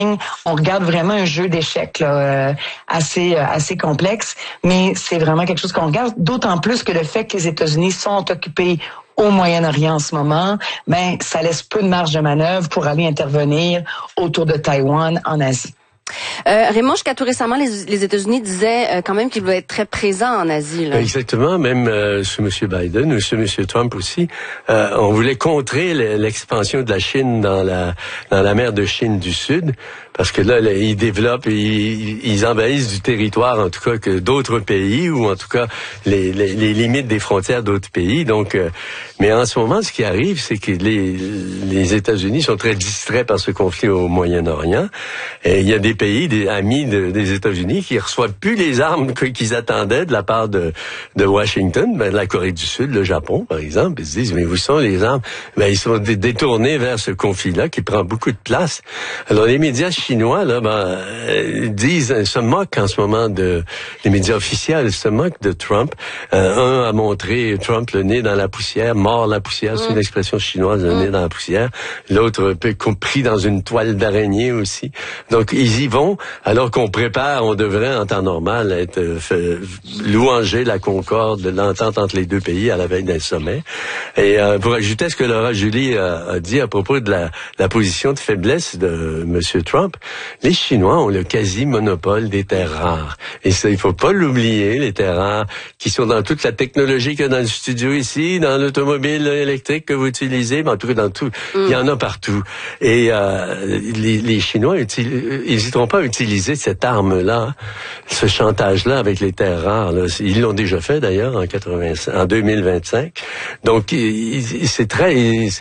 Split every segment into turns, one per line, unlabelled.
on regarde vraiment un jeu d'échecs là, assez complexe, mais c'est vraiment quelque chose qu'on regarde, d'autant plus que le fait que les États-Unis sont occupés au Moyen-Orient en ce moment, ben ça laisse peu de marge de manœuvre pour aller intervenir autour de Taïwan en Asie.
Raymond, jusqu'à tout récemment, les États-Unis disaient quand même qu'ils voulaient être très présents en Asie. Là.
Exactement, même sous M. Biden ou sous M. Trump aussi, on voulait contrer l'expansion de la Chine dans la mer de Chine du Sud, parce que là, ils développent, ils envahissent du territoire, en tout cas, que d'autres pays, ou en tout cas les limites des frontières d'autres pays. Donc, mais en ce moment, ce qui arrive, c'est que les États-Unis sont très distraits par ce conflit au Moyen-Orient. Et il y a des pays, des amis des États-Unis, qui reçoivent plus les armes qu'ils attendaient de la part de Washington, de la Corée du Sud, le Japon, par exemple. Ils se disent, mais où sont les armes? Ben, ils sont détournés vers ce conflit-là qui prend beaucoup de place. Alors, les médias chinois, là, se moquent en ce moment les médias officiels se moquent de Trump. Un a montré Trump le nez dans la poussière, mort la poussière, c'est une expression chinoise, le nez dans la poussière. L'autre pris dans une toile d'araignée aussi. Donc, ils y vont, alors qu'on prépare, on devrait, en temps normal, être louanger la concorde, l'entente entre les deux pays à la veille d'un sommet. Et pour ajouter à ce que Laura Julie a dit à propos de la position de faiblesse de M. Trump, les Chinois ont le quasi-monopole des terres rares. Et ça, il faut pas l'oublier, les terres rares, qui sont dans toute la technologie qu'il y a dans le studio ici, dans l'automobile électrique que vous utilisez, mais en tout cas dans tout, il y en a partout. Et les Chinois n'hésiteront pas à utiliser cette arme-là, ce chantage-là avec les terres rares. Là. Ils l'ont déjà fait d'ailleurs en 2025. Donc, c'est très...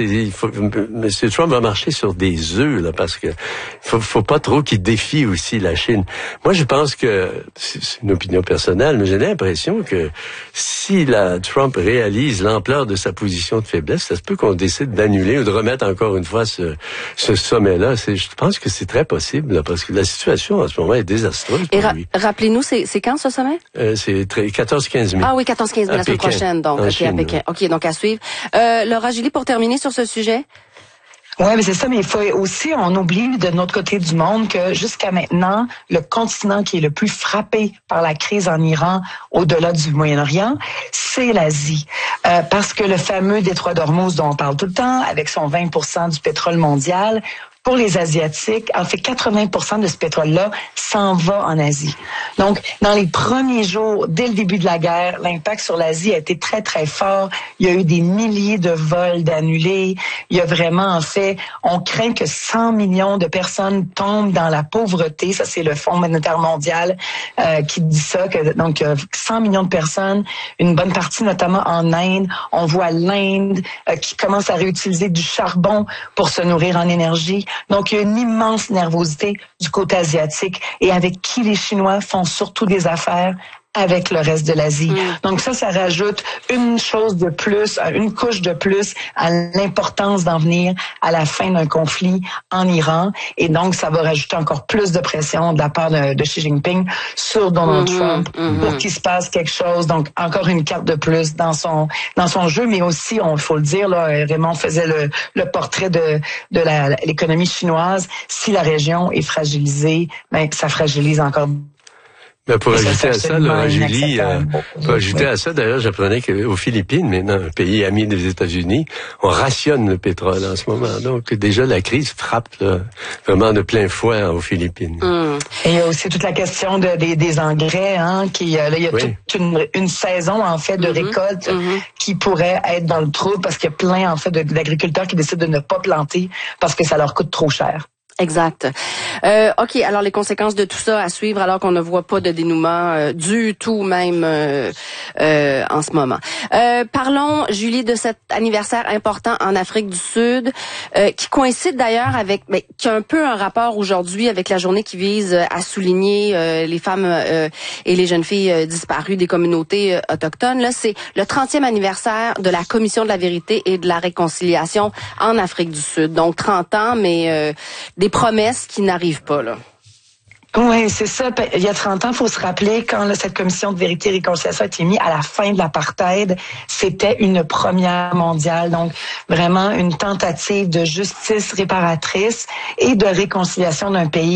M. Trump va marcher sur des œufs, là, parce que faut pas trop qu'il défie aussi la Chine. Moi, je pense que, c'est une opinion personnelle, mais j'ai l'impression que si Trump réalise l'ampleur de sa position de faiblesse, ça se peut qu'on décide d'annuler ou de remettre encore une fois ce sommet-là. Je pense que c'est très possible, là, parce que la situation en ce moment est désastreuse pour lui.
Rappelez-nous, c'est quand ce sommet?
C'est 14-15 mai.
Ah oui, 14-15 mai, la semaine prochaine, donc. OK, à Pékin. OK, donc à suivre. Laura Julie, pour terminer sur ce sujet?
Ouais, mais c'est ça, mais il faut aussi, on oublie de notre côté du monde que jusqu'à maintenant, le continent qui est le plus frappé par la crise en Iran, au-delà du Moyen-Orient, c'est l'Asie. Parce que le fameux détroit d'Ormuz dont on parle tout le temps, avec son 20% du pétrole mondial, pour les Asiatiques, en fait 80% de ce pétrole-là s'en va en Asie. Donc, dans les premiers jours, dès le début de la guerre, l'impact sur l'Asie a été très, très fort. Il y a eu des milliers de vols d'annulés. Il y a vraiment, en fait, on craint que 100 millions de personnes tombent dans la pauvreté. Ça, c'est le Fonds monétaire mondial qui dit ça. Donc, 100 millions de personnes, une bonne partie notamment en Inde. On voit l'Inde qui commence à réutiliser du charbon pour se nourrir en énergie. Donc, il y a une immense nervosité du côté asiatique et avec qui les Chinois font surtout des affaires avec le reste de l'Asie. Donc ça rajoute une chose de plus, une couche de plus à l'importance d'en venir à la fin d'un conflit en Iran. Et donc, ça va rajouter encore plus de pression de la part de Xi Jinping sur Donald Trump pour qu'il se passe quelque chose. Donc, encore une carte de plus dans son jeu, mais aussi, il faut le dire, là, Raymond faisait le portrait de l'économie chinoise. Si la région est fragilisée, ben, ça fragilise encore.
Pour ajouter à ça, Laura Julie, pour ajouter à ça, d'ailleurs, j'apprenais qu'aux Philippines, maintenant, un pays ami des États-Unis, on rationne le pétrole en ce moment. Donc, déjà, la crise frappe là, vraiment de plein fouet aux Philippines.
Et il y a aussi toute la question des engrais, hein, là, il y a toute une saison, en fait, de récolte qui pourrait être dans le trou parce qu'il y a plein, en fait, d'agriculteurs qui décident de ne pas planter parce que ça leur coûte trop cher.
Exact. OK, alors les conséquences de tout ça à suivre alors qu'on ne voit pas de dénouement du tout même en ce moment. Parlons, Julie, de cet anniversaire important en Afrique du Sud qui coïncide d'ailleurs avec, qui a un peu un rapport aujourd'hui avec la journée qui vise à souligner les femmes et les jeunes filles disparues des communautés autochtones. Là, c'est le 30e anniversaire de la Commission de la vérité et de la réconciliation en Afrique du Sud. Donc 30 ans, mais des promesses qui n'arrivent pas, là.
Oui, c'est ça. Il y a 30 ans, il faut se rappeler, quand cette commission de vérité et réconciliation a été mise à la fin de l'apartheid, c'était une première mondiale. Donc, vraiment une tentative de justice réparatrice et de réconciliation d'un pays